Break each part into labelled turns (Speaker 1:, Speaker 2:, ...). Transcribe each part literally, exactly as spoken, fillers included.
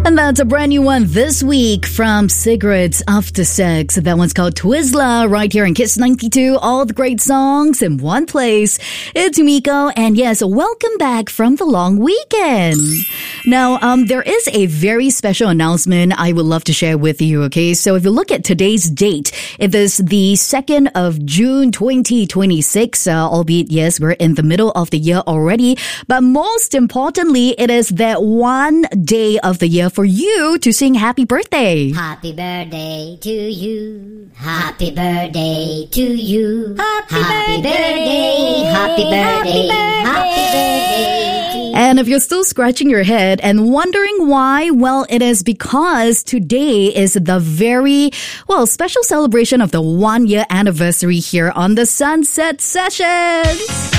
Speaker 1: And that's a brand new one this week from Cigarettes After Sex. That one's called Twizzler right here in Kiss ninety-two. All the great songs in one place. It's Miko, and yes, welcome back from the long weekend. Now, um, there is a very special announcement I would love to share with you, okay? So if you look at today's date, it is the second of June twenty twenty-six, uh, albeit, yes, we're in the middle of the year already. But most importantly, it is that one day of the year for you to sing happy birthday.
Speaker 2: Happy birthday to you. Happy birthday to you. Happy, happy birthday. Happy birthday. Happy birthday to you.
Speaker 1: And if you're still scratching your head and wondering why, well, it is because today is the very, well, special celebration of the one year anniversary here on the Sunset Sessions.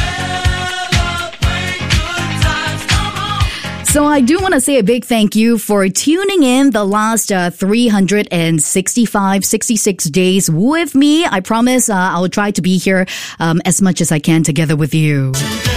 Speaker 1: So I do want to say a big thank you for tuning in the last uh, three hundred sixty-five, sixty-six days with me. I promise uh, I'll try to be here um, as much as I can together with you.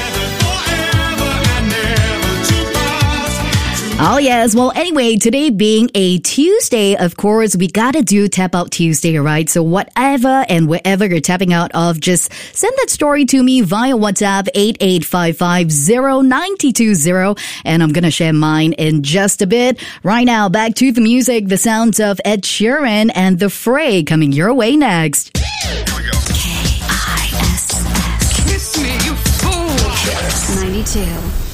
Speaker 1: Oh, yes. Well, anyway, today being a Tuesday, of course, we gotta do Tap Out Tuesday, right? So whatever and wherever you're tapping out of, just send that story to me via WhatsApp eight eight five five zero nine two zero, and I'm gonna share mine in just a bit. Right now, back to the music, the sounds of Ed Sheeran and The Fray coming your way next.
Speaker 3: Here we go.
Speaker 4: K I S S.
Speaker 3: Kiss me, you fool.
Speaker 4: ninety-two.